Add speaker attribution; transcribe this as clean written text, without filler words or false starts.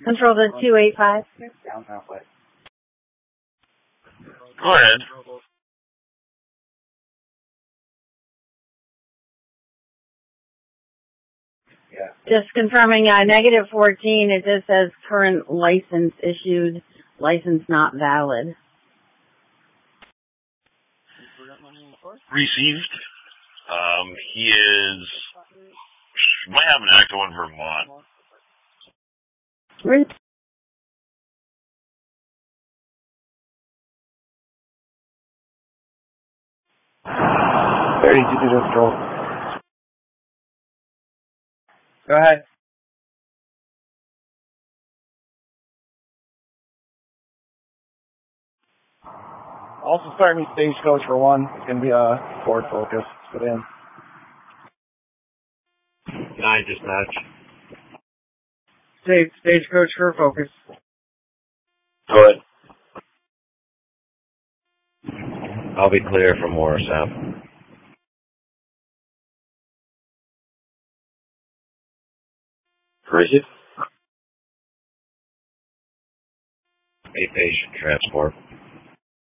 Speaker 1: Control to 285.
Speaker 2: Go ahead.
Speaker 1: Just confirming, negative 14, it just says current license issued, license not valid.
Speaker 2: Received. He might have an active one in Vermont.
Speaker 3: Go ahead. Also starting Stagecoach for 1. It's going to be a Ford Focus. Put in.
Speaker 2: 9 dispatch.
Speaker 3: Stagecoach for Focus.
Speaker 2: Go ahead. I'll be clear for more, Sam. Receive. A patient transport.